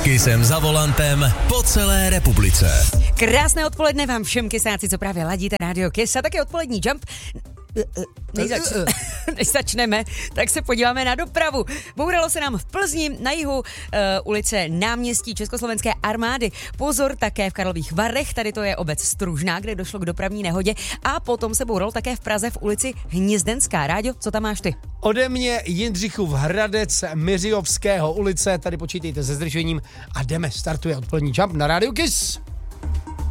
Kissem za volantem po celé republice. Krásné odpoledne vám všem kysáci, co právě ladíte Radio Kiss a také odpolední Jump. Než začneme, tak se podíváme na dopravu. Bouralo se nám v Plzni, na jihu ulice Náměstí Československé armády. Pozor také v Karlových Varech, tady to je obec Stružná, kde došlo k dopravní nehodě. A potom se bouralo také v Praze v ulici Hnězdenská. Ráďo, co tam máš ty? Ode mě Jindřichův Hradec, Miřiovského ulice, tady počítejte se zdržením a jdeme, startuje odpolední Jump na Radio Kiss.